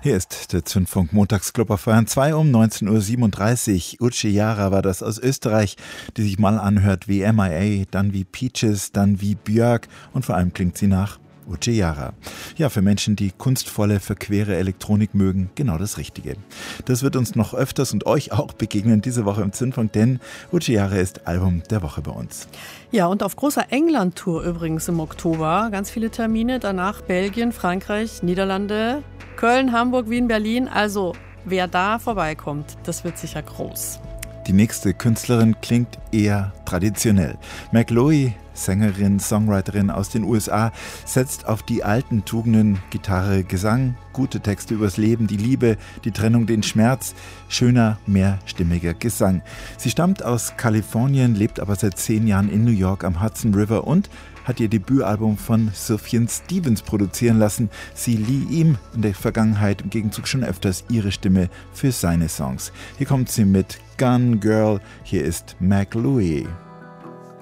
Hier ist der Zündfunk Montagsclub auf Bayern 2 um 19.37 Uhr. Uche Jara war das aus Österreich, die sich mal anhört wie MIA, dann wie Peaches, dann wie Björk und vor allem klingt sie nach Uche Jara. Ja, für Menschen, die kunstvolle, verquere Elektronik mögen, genau das Richtige. Das wird uns noch öfters und euch auch begegnen diese Woche im Zündfunk, denn Uche Jara ist Album der Woche bei uns. Ja, und auf großer England-Tour übrigens im Oktober. Ganz viele Termine, danach Belgien, Frankreich, Niederlande, Köln, Hamburg, Wien, Berlin. Also wer da vorbeikommt, das wird sicher groß. Die nächste Künstlerin klingt eher traditionell. McLoey, Sängerin, Songwriterin aus den USA, setzt auf die alten Tugenden Gitarre, Gesang, gute Texte übers Leben, die Liebe, die Trennung, den Schmerz, schöner, mehrstimmiger Gesang. Sie stammt aus Kalifornien, lebt aber seit 10 Jahren in New York am Hudson River und hat ihr Debütalbum von Sufjan Stevens produzieren lassen. Sie lieh ihm in der Vergangenheit im Gegenzug schon öfters ihre Stimme für seine Songs. Hier kommt sie mit Gun Girl, hier ist McLoey.